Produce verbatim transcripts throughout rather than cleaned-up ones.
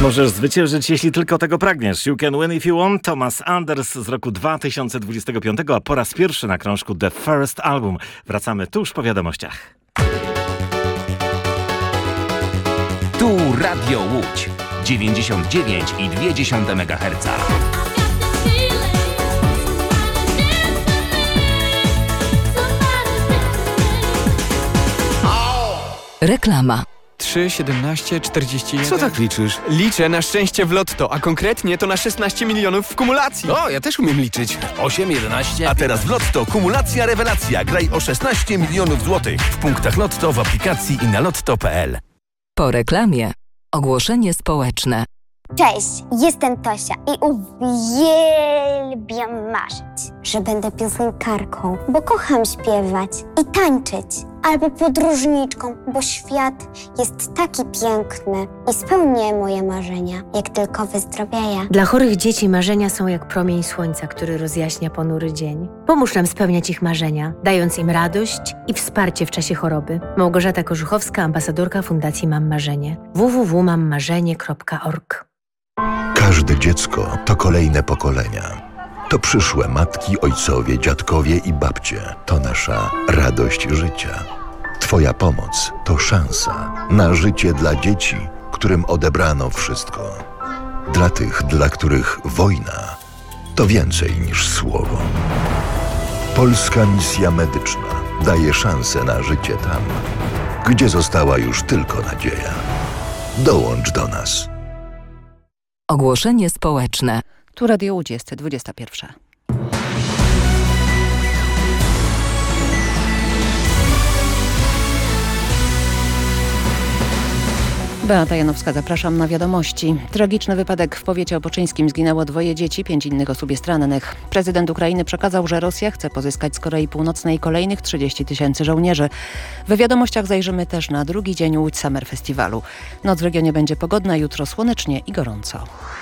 Możesz zwyciężyć, jeśli tylko tego pragniesz. You can win if you want. Thomas Anders z roku dwa tysiące dwudziestego piątego, a po raz pierwszy na krążku The First Album. Wracamy tuż po wiadomościach. Tu Radio Łódź dziewięćdziesiąt dziewięć i dwie dziesiąte megaherca. Reklama. trzy, siedemnaście, czterdzieści jeden. Co tak liczysz? Liczę na szczęście w lotto, a konkretnie to na szesnaście milionów w kumulacji. O, ja też umiem liczyć. osiem, jedenaście. A teraz w Lotto kumulacja rewelacja. Graj o szesnaście milionów złotych. W punktach Lotto, w aplikacji i na lotto kropka pe el. Po reklamie ogłoszenie społeczne. Cześć, jestem Tosia i uwielbiam marzyć, że będę piosenkarką, bo kocham śpiewać i tańczyć. Albo podróżniczką, bo świat jest taki piękny i spełnię moje marzenia, jak tylko wyzdrowieję. Dla chorych dzieci marzenia są jak promień słońca, który rozjaśnia ponury dzień. Pomóż nam spełniać ich marzenia, dając im radość i wsparcie w czasie choroby. Małgorzata Korzuchowska, ambasadorka Fundacji Mam Marzenie. w w w kropka mam marzenie kropka org. Każde dziecko to kolejne pokolenia. To przyszłe matki, ojcowie, dziadkowie i babcie. To nasza radość życia. Twoja pomoc to szansa na życie dla dzieci, którym odebrano wszystko. Dla tych, dla których wojna to więcej niż słowo. Polska Misja Medyczna daje szansę na życie tam, gdzie została już tylko nadzieja. Dołącz do nas. Ogłoszenie społeczne. Tu Radio Łódź, jest dwudziesta pierwsza. Beata Janowska, zapraszam na wiadomości. Tragiczny wypadek w powiecie opoczyńskim. Zginęło dwoje dzieci, pięć innych osób jest rannych. Prezydent Ukrainy przekazał, że Rosja chce pozyskać z Korei Północnej kolejnych trzydzieści tysięcy żołnierzy. W wiadomościach zajrzymy też na drugi dzień Łódź Summer Festiwalu. Noc w regionie będzie pogodna, jutro słonecznie i gorąco.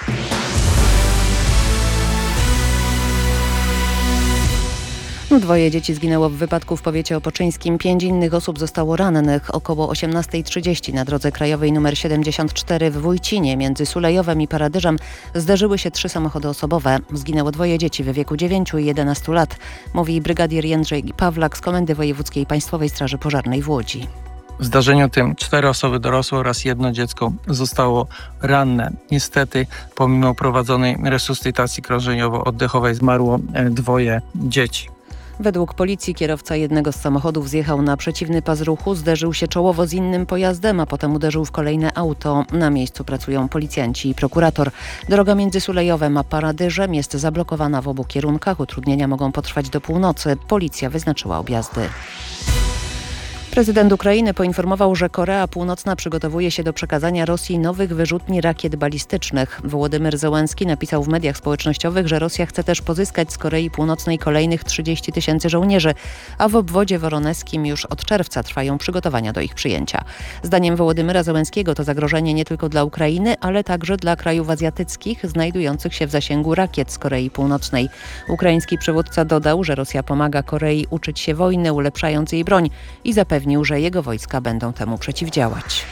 Dwoje dzieci zginęło w wypadku w powiecie opoczyńskim, pięć innych osób zostało rannych. Około osiemnasta trzydzieści na drodze krajowej nr siedemdziesiąt cztery w Wójcinie między Sulejowem i Paradyżem zderzyły się trzy samochody osobowe. Zginęło dwoje dzieci w wieku dziewięciu i jedenastu lat, mówi brygadier Jędrzej Pawlak z Komendy Wojewódzkiej Państwowej Straży Pożarnej w Łodzi. W zdarzeniu tym cztery osoby dorosłe oraz jedno dziecko zostało ranne. Niestety, pomimo prowadzonej resuscytacji krążeniowo-oddechowej zmarło dwoje dzieci. Według policji kierowca jednego z samochodów zjechał na przeciwny pas ruchu, zderzył się czołowo z innym pojazdem, a potem uderzył w kolejne auto. Na miejscu pracują policjanci i prokurator. Droga między Sulejowem a Paradyżem jest zablokowana w obu kierunkach. Utrudnienia mogą potrwać do północy. Policja wyznaczyła objazdy. Prezydent Ukrainy poinformował, że Korea Północna przygotowuje się do przekazania Rosji nowych wyrzutni rakiet balistycznych. Wołodymyr Zełenski napisał w mediach społecznościowych, że Rosja chce też pozyskać z Korei Północnej kolejnych trzydzieści tysięcy żołnierzy, a w obwodzie woroneskim już od czerwca trwają przygotowania do ich przyjęcia. Zdaniem Wołodymyra Zełenskiego to zagrożenie nie tylko dla Ukrainy, ale także dla krajów azjatyckich znajdujących się w zasięgu rakiet z Korei Północnej. Ukraiński przywódca dodał, że Rosja pomaga Korei uczyć się wojny, ulepszając jej broń i zapewnił, że jego wojska będą temu przeciwdziałać.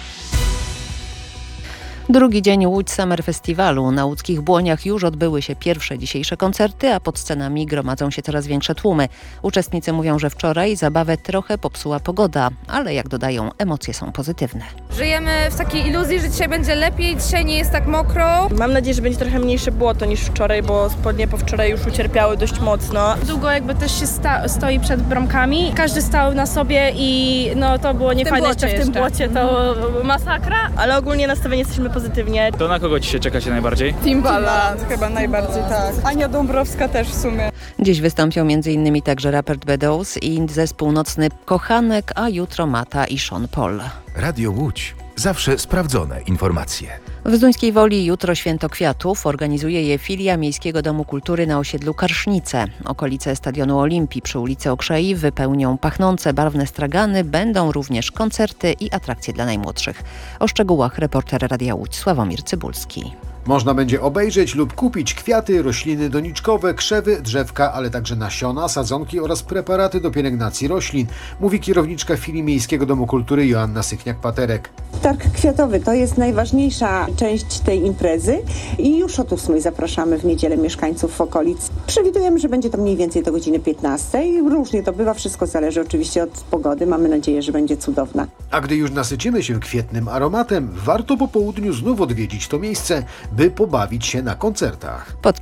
Drugi dzień Łódź Summer Festiwalu. Na łódzkich Błoniach już odbyły się pierwsze dzisiejsze koncerty, a pod scenami gromadzą się coraz większe tłumy. Uczestnicy mówią, że wczoraj zabawę trochę popsuła pogoda, ale jak dodają, emocje są pozytywne. Żyjemy w takiej iluzji, że dzisiaj będzie lepiej, dzisiaj nie jest tak mokro. Mam nadzieję, że będzie trochę mniejsze błoto niż wczoraj, bo spodnie po wczoraj już ucierpiały dość mocno. Długo jakby też się sta- stoi przed bramkami, każdy stał na sobie i no to było niefajne jeszcze w tym błocie, to masakra. Ale ogólnie nastawieni jesteśmy pozytywnie. To na kogo dzisiaj czekacie najbardziej? Timbaland chyba najbardziej, tak. Ania Dąbrowska też w sumie. Dziś wystąpią m.in. także raper Bedows i zespół nocny Kochanek, a jutro Mata i Sean Paul. Radio Łódź. Zawsze sprawdzone informacje. W Zduńskiej Woli jutro Święto Kwiatów. Organizuje je filia Miejskiego Domu Kultury na osiedlu Karsznice. Okolice Stadionu Olimpii przy ulicy Okrzei wypełnią pachnące barwne stragany. Będą również koncerty i atrakcje dla najmłodszych. O szczegółach reporter Radia Łódź Sławomir Cybulski. Można będzie obejrzeć lub kupić kwiaty, rośliny doniczkowe, krzewy, drzewka, ale także nasiona, sadzonki oraz preparaty do pielęgnacji roślin, mówi kierowniczka filii Miejskiego Domu Kultury Joanna Sychniak-Paterek. Targ kwiatowy to jest najważniejsza część tej imprezy i już od ósmej zapraszamy w niedzielę mieszkańców okolic. Przewidujemy, że będzie to mniej więcej do godziny piętnastej. Różnie to bywa, wszystko zależy oczywiście od pogody. Mamy nadzieję, że będzie cudowna. A gdy już nasycimy się kwietnym aromatem, warto po południu znów odwiedzić to miejsce, by pobawić się na koncertach. Pod